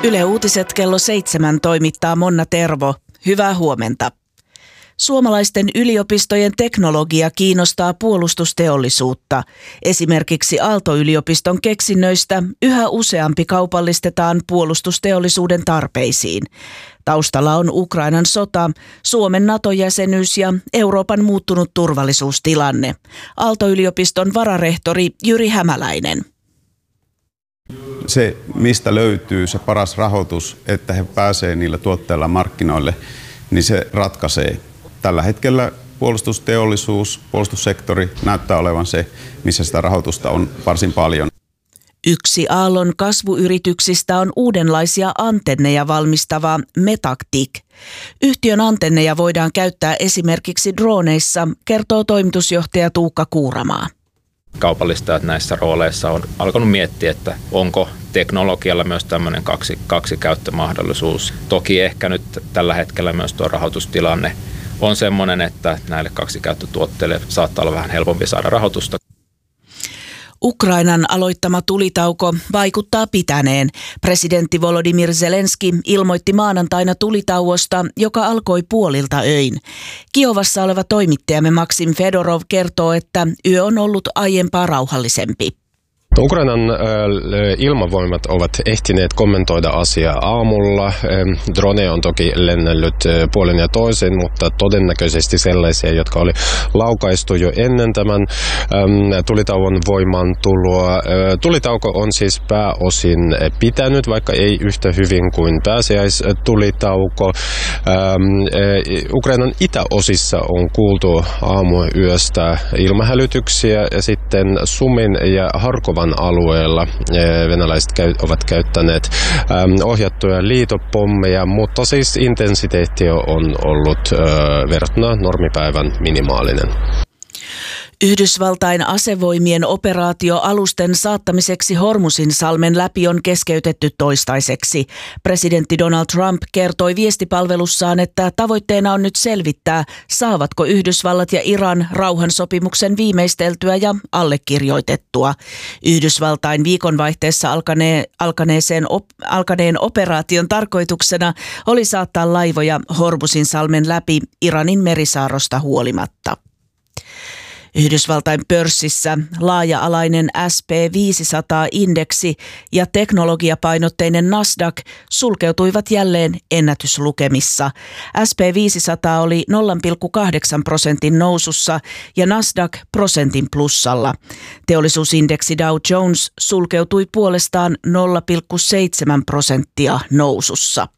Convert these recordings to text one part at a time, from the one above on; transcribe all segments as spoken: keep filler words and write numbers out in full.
Yle Uutiset kello seitsemän toimittaa Monna Tervo. Hyvää huomenta. Suomalaisten yliopistojen teknologia kiinnostaa puolustusteollisuutta. Esimerkiksi Aalto-yliopiston keksinnöistä yhä useampi kaupallistetaan puolustusteollisuuden tarpeisiin. Taustalla on Ukrainan sota, Suomen NATO-jäsenyys ja Euroopan muuttunut turvallisuustilanne. Aalto-yliopiston vararehtori Jyri Hämäläinen. Se, mistä löytyy se paras rahoitus, että he pääsevät niillä tuotteilla markkinoille, niin se ratkaisee. Tällä hetkellä puolustusteollisuus, puolustussektori näyttää olevan se, missä sitä rahoitusta on varsin paljon. Yksi Aallon kasvuyrityksistä on uudenlaisia antenneja valmistava Metactic. Yhtiön antenneja voidaan käyttää esimerkiksi droneissa, kertoo toimitusjohtaja Tuukka Kuuramaa. Kaupallistajat näissä rooleissa on alkanut miettiä, että onko teknologialla myös tämmöinen kaksi, kaksi käyttömahdollisuus. Toki ehkä nyt tällä hetkellä myös tuo rahoitustilanne on semmoinen, että näille kaksi käyttötuotteille saattaa olla vähän helpompi saada rahoitusta. Ukrainan aloittama tulitauko vaikuttaa pitäneen. Presidentti Volodymyr Zelenski ilmoitti maanantaina tulitauosta, joka alkoi puolilta öin. Kiovassa oleva toimittajamme Maksim Fedorov kertoo, että yö on ollut aiempaa rauhallisempi. Ukrainan ilmavoimat ovat ehtineet kommentoida asiaa aamulla. Drone on toki lennellyt puolen ja toisen, mutta todennäköisesti sellaisia, jotka oli laukaistu jo ennen tämän tulitauon voimaantuloa. Tulitauko on siis pääosin pitänyt, vaikka ei yhtä hyvin kuin pääsiäistulitauko. Ukrainan itäosissa on kuultu aamuyöstä ilmahälytyksiä ja sitten Sumin ja Harkovan alueella venäläiset ovat käyttäneet ohjattuja liitopommeja, mutta siis intensiteetti on ollut verrattuna normipäivän minimaalinen. Yhdysvaltain asevoimien operaatio alusten saattamiseksi Hormuzinsalmen läpi on keskeytetty toistaiseksi. Presidentti Donald Trump kertoi viestipalvelussaan, että tavoitteena on nyt selvittää, saavatko Yhdysvallat ja Iran rauhansopimuksen viimeisteltyä ja allekirjoitettua. Yhdysvaltain viikonvaihteessa alkaneen, alkaneeseen op, alkaneen operaation tarkoituksena oli saattaa laivoja Hormuzinsalmen läpi Iranin merisaarosta huolimatta. Yhdysvaltain pörssissä laaja-alainen S and P viisisataa-indeksi ja teknologiapainotteinen Nasdaq sulkeutuivat jälleen ennätyslukemissa. S and P viisisataa oli nolla pilkku kahdeksan prosentin nousussa ja Nasdaq prosentin plussalla. Teollisuusindeksi Dow Jones sulkeutui puolestaan nolla pilkku seitsemän prosenttia nousussa.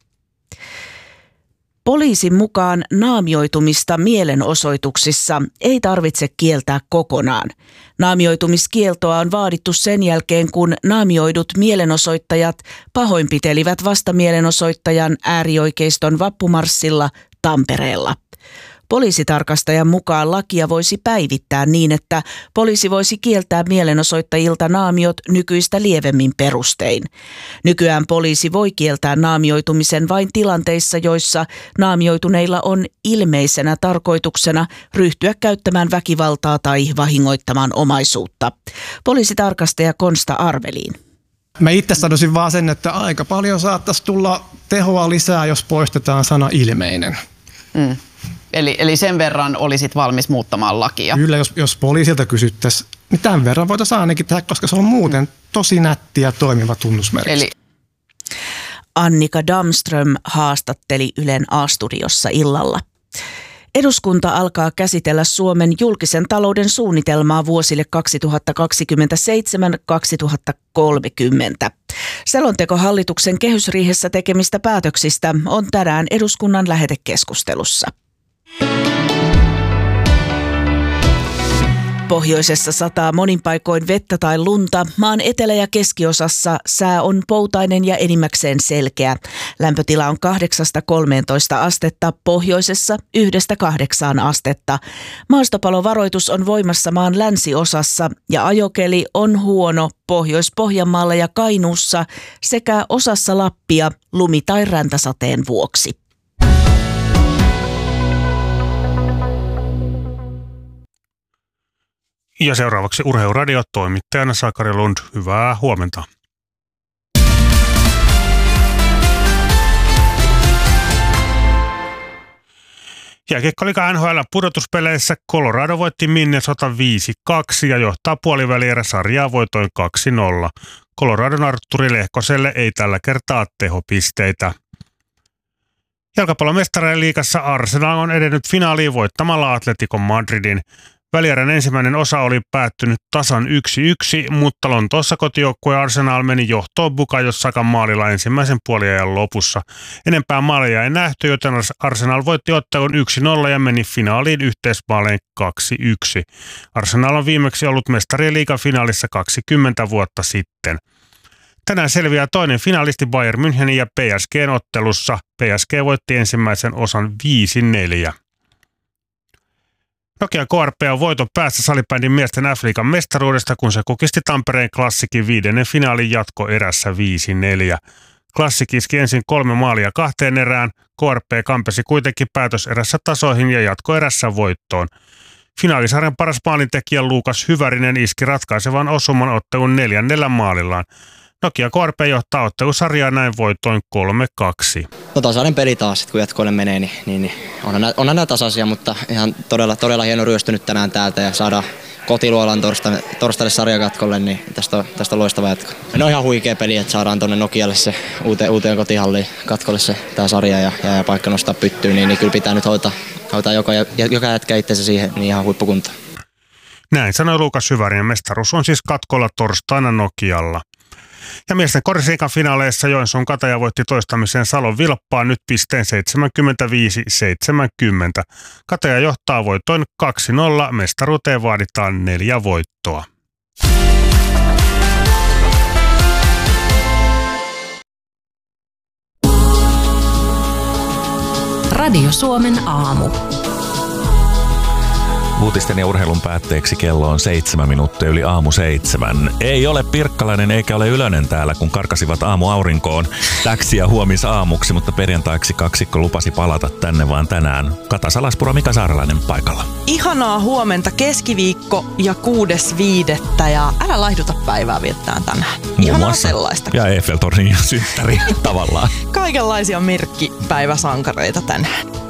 Poliisin mukaan naamioitumista mielenosoituksissa ei tarvitse kieltää kokonaan. Naamioitumiskieltoa on vaadittu sen jälkeen, kun naamioidut mielenosoittajat pahoinpitelivät vastamielenosoittajan äärioikeiston vappumarssilla Tampereella. Poliisitarkastajan mukaan lakia voisi päivittää niin, että poliisi voisi kieltää mielenosoittajilta naamiot nykyistä lievemmin perustein. Nykyään poliisi voi kieltää naamioitumisen vain tilanteissa, joissa naamioituneilla on ilmeisenä tarkoituksena ryhtyä käyttämään väkivaltaa tai vahingoittamaan omaisuutta. Poliisitarkastaja Konsta Arveliin. Mä itse sanoisin vaan sen, että aika paljon saattaisi tulla tehoa lisää, jos poistetaan sana ilmeinen. Mm. Eli, eli sen verran olisit valmis muuttamaan lakia? Kyllä, jos, jos poliisilta kysyttäisiin, niin tämän verran voitaisiin ainakin tehdä, koska se on muuten tosi nätti ja toimiva tunnusmerkki. Eli Annika Damström haastatteli Ylen A-studiossa illalla. Eduskunta alkaa käsitellä Suomen julkisen talouden suunnitelmaa vuosille kaksituhattakaksikymmentäseitsemän kaksituhattakolmekymmentä. Selonteko hallituksen kehysriihessä tekemistä päätöksistä on tänään eduskunnan lähetekeskustelussa. Pohjoisessa sataa monin paikoin vettä tai lunta. Maan etelä- ja keskiosassa sää on poutainen ja enimmäkseen selkeä. Lämpötila on kahdeksasta kolmeentoista astetta, pohjoisessa yhdestä kahdeksaan astetta. Maastopalovaroitus on voimassa maan länsiosassa ja ajokeli on huono Pohjois-Pohjanmaalla ja Kainuussa sekä osassa Lappia lumi- tai räntäsateen vuoksi. Ja seuraavaksi Urheiluradio, toimittajana Sakari Lund. Hyvää huomenta. Jääkiekko-liigan N H L pudotuspeleissä Colorado voitti Minnesota viisi kaksi ja johtaa puolivälierä sarjaa voitoin kaksi nolla. Coloradon Artturi Lehkoselle ei tällä kertaa tehopisteitä. Jalkapallomestarien liigassa Arsenal on edennyt finaaliin voittamalla Atletico Madridin. Välierän ensimmäinen osa oli päättynyt tasan yksi yksi, mutta Lontoossa kotijoukkue Arsenal meni johtoon Bukayo Sakan maalilla ensimmäisen puoliajan lopussa. Enempää maaleja ei nähty, joten Arsenal voitti ottelun yksi nolla ja meni finaaliin yhteismaalein kaksi yksi. Arsenal on viimeksi ollut mestarien liigan finaalissa kaksikymmentä vuotta sitten. Tänään selviää toinen finalisti Bayern Münchenin ja P S G:n ottelussa. P S G voitti ensimmäisen osan viisi neljä. Nokia K R P on voiton päässä salibändin miesten F-liigan mestaruudesta, kun se kukisti Tampereen Klassikin viidennen finaalin jatkoerässä viisi neljä. Klassik iski ensin kolme maalia kahteen erään. K R P kampesi kuitenkin päätöserässä tasoihin ja jatkoerässä voittoon. Finaalisarjan paras maalintekijä Luukas Hyvärinen iski ratkaisevan osuman ottelun neljännellä maalillaan. Nokia K R P johtaa ottelusarjaa näin voitoin kolme kaksi. No tasainen peli taas, kun jatkoille menee, niin, niin, niin onhan, nämä, onhan nämä tasaisia, mutta ihan todella, todella hieno ryöstö nyt tänään täältä ja saadaan kotiluolan torstaille, torstaille sarjakatkolle, niin tästä on, tästä on loistava jatko. No ihan huikea peli, että saadaan tuonne Nokialle se uuteen, uuteen kotihalliin katkolle se tämä sarja ja, ja, ja paikka nostaa pyttyyn, niin, niin kyllä pitää nyt hoitaa, hoitaa joka, joka jätkä itsensä siihen niin ihan huippukuntoon. Näin sanoi Luukas Hyvärinen. Mestaruus on siis katkolla torstaina Nokialla. Ja miesten korisliigan finaaleissa Joensuun Kataja voitti toistamiseen Salon Vilppaan nyt pisteen seitsemänkymmentäviisi seitsemänkymmentä. Kataja johtaa voitoin kaksi nolla, mestaruuteen vaaditaan neljä voittoa. Radio Suomen aamu. Uutisten ja urheilun päätteeksi kello on seitsemän minuuttia yli aamu seitsemän. Ei ole Pirkkalainen eikä ole Ylönen täällä, kun karkasivat aamu aurinkoon täksi ja huomis aamuksi, mutta perjantaiksi kaksikko lupasi palata tänne vaan tänään. Kata Salaspuro, Mika Saaralainen paikalla. Ihanaa huomenta, keskiviikko ja kuudes viidettä ja älä laihduta päivää viettään tänään. Ihanaa sellaista. Ja Eiffeltornin synttäri tavallaan. Kaikenlaisia merkkipäiväsankareita tänään.